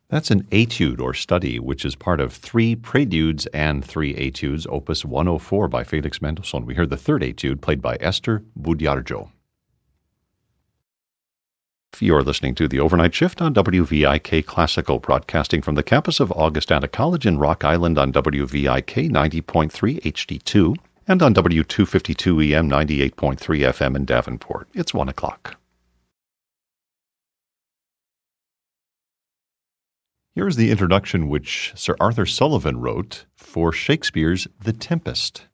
That's an etude or study, which is part of 3 preludes and 3 etudes, opus 104 by Felix Mendelssohn. We heard the third etude played by Esther Budiarjo. You're listening to The Overnight Shift on WVIK Classical, broadcasting from the campus of Augustana College in Rock Island on WVIK 90.3 HD2 and on W252 EM 98.3 FM in Davenport. It's 1 o'clock. Here's the introduction which Sir Arthur Sullivan wrote for Shakespeare's The Tempest.